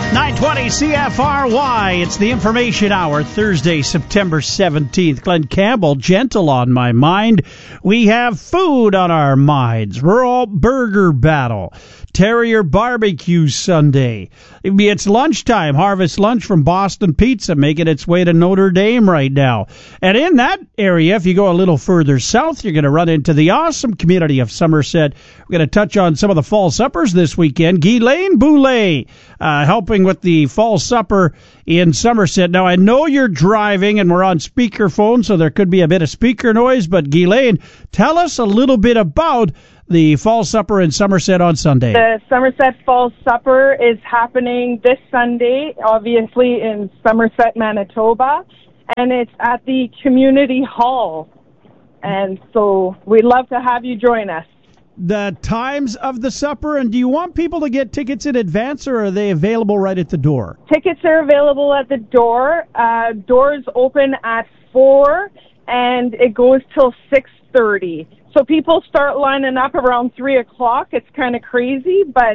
920 CFRY. It's the Information Hour, Thursday, September 17th. Glenn Campbell, gentle on my mind. We have food on our minds. Rural Burger Battle. Terrier Barbecue Sunday. It's lunchtime. Harvest Lunch from Boston Pizza making its way to Notre Dame right now. And in that area, if you go a little further south, you're going to run into the awesome community of Somerset. We're going to touch on some of the fall suppers this weekend. Ghislaine Boulay helping with the fall supper in Somerset. Now, I know you're driving and we're on speakerphone, so there could be a bit of speaker noise, but Ghislaine, tell us a little bit about the Fall Supper in Somerset on Sunday. The Somerset Fall Supper is happening this Sunday, obviously in Somerset, Manitoba, and it's at the Community Hall. And so we'd love to have you join us. The times of the supper, and do you want people to get tickets in advance, or are they available right at the door? Tickets are available at the door. Doors open at 4, and it goes till 6:30. So people start lining up around 3 o'clock. It's kind of crazy, but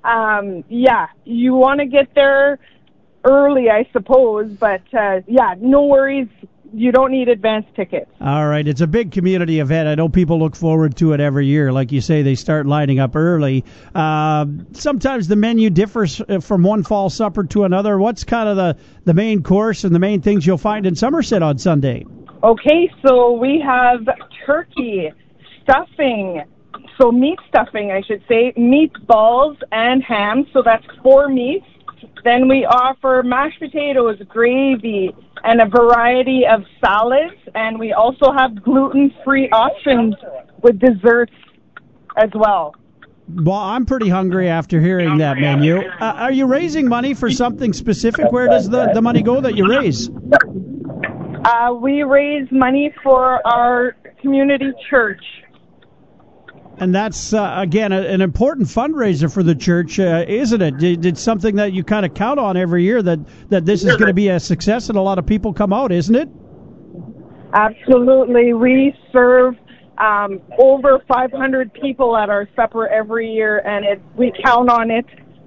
you want to get there early, I suppose. But no worries. You don't need advance tickets. All right. It's a big community event. I know people look forward to it every year. Like you say, they start lining up early. Sometimes the menu differs from one fall supper to another. What's kind of the main course and the main things you'll find in Somerset on Sunday? Okay, so we have turkey, stuffing, so meat stuffing, I should say, meatballs and ham, so that's 4 meats. Then we offer mashed potatoes, gravy, and a variety of salads, and we also have gluten-free options with desserts as well. Well, I'm pretty hungry after hearing that menu. Are you raising money for something specific? Where does the money go that you raise? We raise money for our community church. And that's, again, an important fundraiser for the church, isn't it? It's something that you kind of count on every year, that this is going to be a success and a lot of people come out, isn't it? Absolutely. We serve over 500 people at our supper every year, and we count on it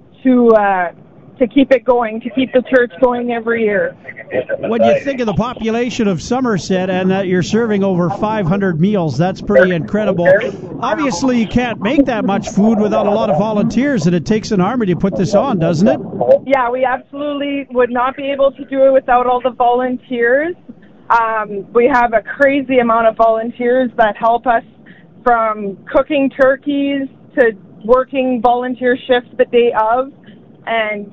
to keep it going, to keep the church going every year. When you think of the population of Somerset and that you're serving over 500 meals, that's pretty incredible. Obviously, you can't make that much food without a lot of volunteers, and it takes an army to put this on, doesn't it? Yeah, we absolutely would not be able to do it without all the volunteers. We have a crazy amount of volunteers that help us, from cooking turkeys to working volunteer shifts the day of. And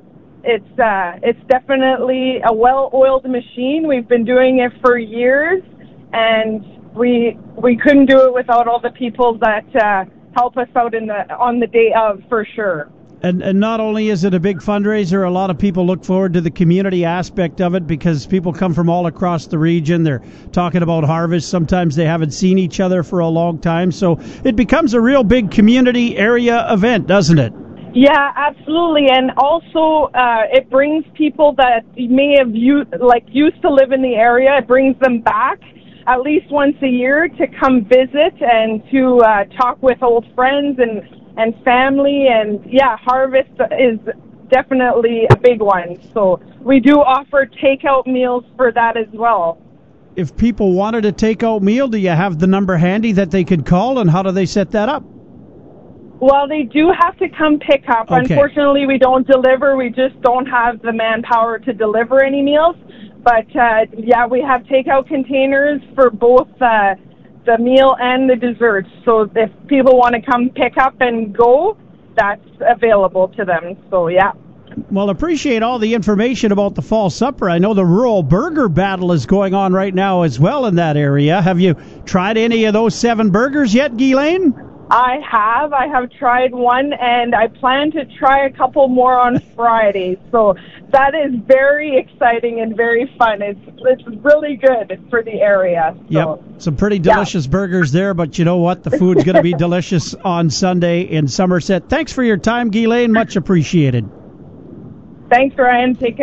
it's definitely a well-oiled machine. We've been doing it for years, and we couldn't do it without all the people that help us out on the day of, for sure. And not only is it a big fundraiser, a lot of people look forward to the community aspect of it because people come from all across the region. They're talking about harvest. Sometimes they haven't seen each other for a long time. So it becomes a real big community area event, doesn't it? Yeah, absolutely. And also, it brings people that may have used to live in the area. It brings them back at least once a year to come visit and to talk with old friends and family. And harvest is definitely a big one. So we do offer takeout meals for that as well. If people wanted a takeout meal, do you have the number handy that they could call, and how do they set that up? Well, they do have to come pick up. Okay. Unfortunately, we don't deliver. We just don't have the manpower to deliver any meals. But, we have takeout containers for both the meal and the desserts. So if people want to come pick up and go, that's available to them. So, yeah. Well, appreciate all the information about the fall supper. I know the Rural Burger Battle is going on right now as well in that area. Have you tried any of those 7 burgers yet, Ghislaine? I have tried one, and I plan to try a couple more on Friday. So that is very exciting and very fun. It's really good for the area. So. Yep, some pretty delicious burgers there, but you know what? The food's going to be delicious on Sunday in Somerset. Thanks for your time, Ghislaine. Much appreciated. Thanks, Ryan. Take care.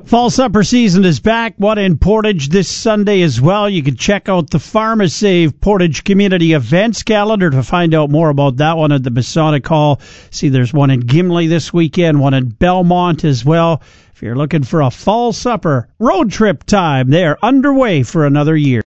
Fall supper season is back. One in Portage this Sunday as well. You can check out the PharmaSave Portage Community Events calendar to find out more about that one at the Masonic Hall. See, there's one in Gimli this weekend, one in Belmont as well. If you're looking for a fall supper road trip time, they're underway for another year.